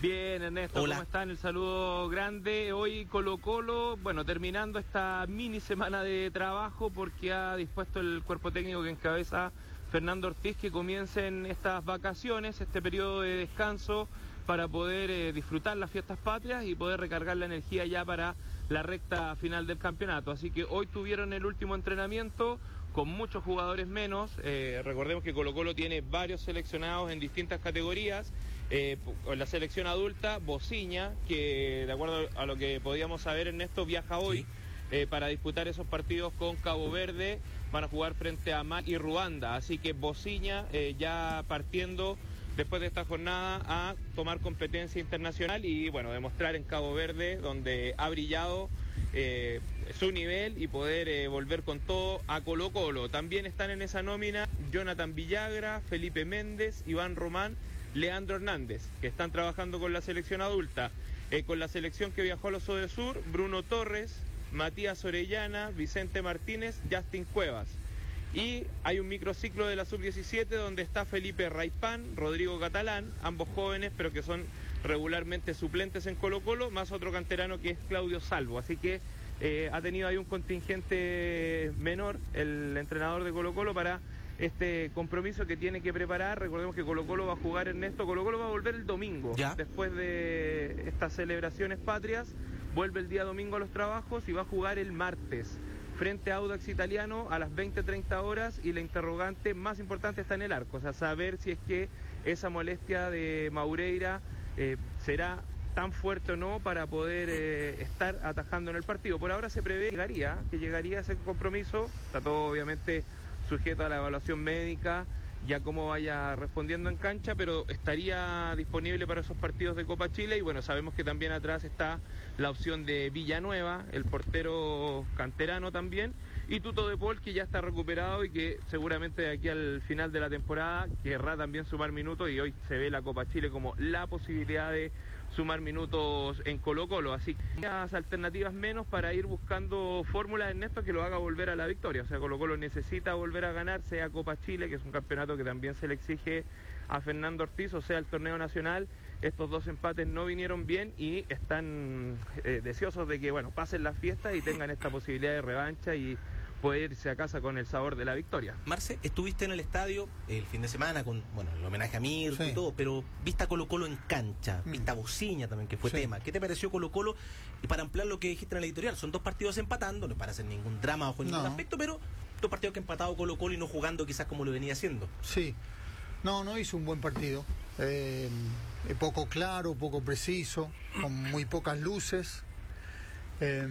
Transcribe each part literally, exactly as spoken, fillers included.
Bien, Ernesto, Hola. ¿Cómo están? El saludo grande. Hoy Colo Colo, bueno, terminando esta mini semana de trabajo porque ha dispuesto el cuerpo técnico que encabeza Fernando Ortiz que comiencen estas vacaciones, este periodo de descanso para poder eh, disfrutar las fiestas patrias y poder recargar la energía ya para la recta final del campeonato. Así que hoy tuvieron el último entrenamiento con muchos jugadores menos. Eh, recordemos que Colo Colo tiene varios seleccionados en distintas categorías. Eh, la selección adulta, Bociña, que de acuerdo a lo que podíamos saber, Ernesto, viaja hoy sí. eh, para disputar esos partidos con Cabo Verde. Van a jugar frente a Mali y Ruanda. Así que Bociña eh, ya partiendo después de esta jornada a tomar competencia internacional y bueno, demostrar en Cabo Verde, donde ha brillado eh, su nivel y poder eh, volver con todo a Colo Colo. También están en esa nómina Jonathan Villagra, Felipe Méndez, Iván Román, Leandro Hernández, que están trabajando con la selección adulta. Eh, con la selección que viajó a los Odesur, Bruno Torres, Matías Orellana, Vicente Martínez, Justin Cuevas. Y hay un microciclo de la sub diecisiete donde está Felipe Raipán, Rodrigo Catalán, ambos jóvenes pero que son regularmente suplentes en Colo Colo, más otro canterano que es Claudio Salvo. Así que eh, ha tenido ahí un contingente menor el entrenador de Colo Colo para este compromiso que tiene que preparar. Recordemos que Colo Colo va a jugar, Ernesto, Colo Colo va a volver el domingo, ¿ya? Después de estas celebraciones patrias, vuelve el día domingo a los trabajos y va a jugar el martes frente a Audax Italiano a las veinte treinta horas, y la interrogante más importante está en el arco, o sea, saber si es que esa molestia de Maureira eh, será tan fuerte o no para poder eh, estar atajando en el partido. Por ahora se prevé que llegaría, que llegaría ese compromiso, está todo obviamente sujeto a la evaluación médica, ya como vaya respondiendo en cancha, pero estaría disponible para esos partidos de Copa Chile. Y bueno, sabemos que también atrás está la opción de Villanueva, el portero canterano también, y Tuto de Paul, que ya está recuperado y que seguramente de aquí al final de la temporada querrá también sumar minutos, y hoy se ve la Copa Chile como la posibilidad de sumar minutos en Colo Colo. Así que las alternativas menos para ir buscando fórmulas, Ernesto, que lo haga volver a la victoria. O sea, Colo Colo necesita volver a ganar, sea Copa Chile, que es un campeonato que también se le exige a Fernando Ortiz, o sea, el torneo nacional. Estos dos empates no vinieron bien y están eh, deseosos de que, bueno, pasen las fiestas y tengan esta posibilidad de revancha y poder irse a casa con el sabor de la victoria. Marce, estuviste en el estadio el fin de semana con, bueno, el homenaje a Mirko, sí, y todo, pero viste a Colo Colo en cancha, viste a Bociña también, que fue sí. tema. ¿Qué te pareció Colo Colo? Y para ampliar lo que dijiste en la editorial, son dos partidos empatando, no parece ningún drama bajo ningún no. aspecto, pero dos partidos que ha empatado Colo Colo y no jugando quizás como lo venía haciendo. Sí, no, no hizo un buen partido. Eh, poco claro, poco preciso, con muy pocas luces. Eh,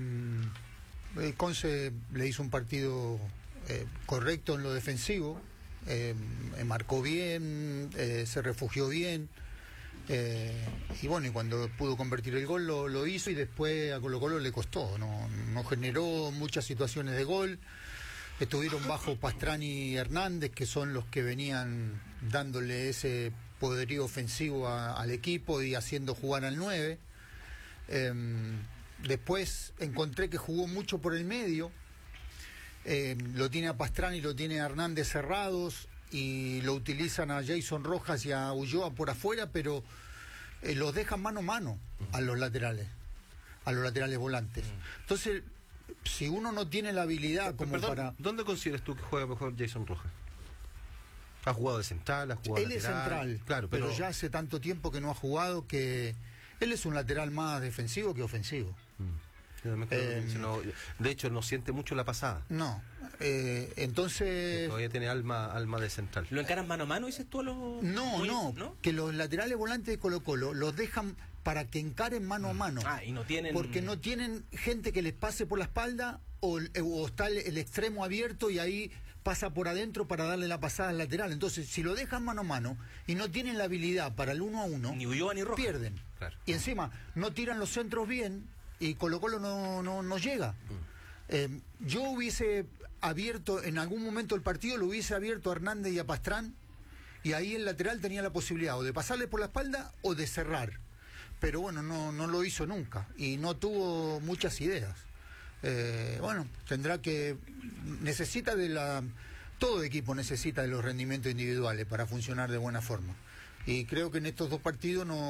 Conce le hizo un partido eh, correcto en lo defensivo, eh, marcó bien, eh, se refugió bien, eh, y bueno, y cuando pudo convertir el gol lo, lo hizo, y después a Colo Colo le costó, no, no generó muchas situaciones de gol. Estuvieron bajo Pastrani y Hernández, que son los que venían dándole ese poderío ofensivo a, al equipo y haciendo jugar al nueve. Eh, Después encontré que jugó mucho por el medio, eh, lo tiene a Pastrani y lo tiene a Hernández cerrados, y lo utilizan a Jason Rojas y a Ulloa por afuera, pero eh, los dejan mano a mano a los laterales, a los laterales volantes. Entonces, si uno no tiene la habilidad como Perdón, para... ¿dónde consideras tú que juega mejor Jason Rojas? ¿Ha jugado de central? ¿Ha jugado Él lateral? es central, claro, pero... pero ya hace tanto tiempo que no ha jugado que... Él es un lateral más defensivo que ofensivo. Mm. Eh, no, de hecho, no siente mucho la pasada. No. Eh, entonces... Todavía tiene alma alma de central. ¿Lo encaran mano a mano, dices tú, a los...? No, muy, no, no. Que los laterales volantes de Colo Colo los dejan para que encaren mano a mano. Ah, y no tienen... Porque no tienen gente que les pase por la espalda, o, o está el, el extremo abierto y ahí pasa por adentro para darle la pasada al lateral. Entonces, si lo dejan mano a mano y no tienen la habilidad para el uno a uno, ni Ulloa ni Rojas, pierden. Claro. Y encima, no tiran los centros bien y Colo Colo no, no, no llega. Mm. Eh, yo hubiese abierto, en algún momento del partido, lo hubiese abierto a Hernández y a Pastrán, y ahí el lateral tenía la posibilidad o de pasarle por la espalda o de cerrar. Pero bueno, no, no lo hizo nunca y no tuvo muchas ideas. Eh, bueno, tendrá que... Necesita de la... Todo equipo necesita de los rendimientos individuales para funcionar de buena forma. Y creo que en estos dos partidos no...